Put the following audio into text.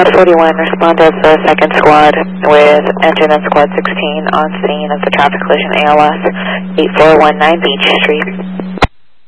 Squad 41, respond as the second squad with engine and squad 16 on scene of the traffic collision ALS 8419 Beach Street.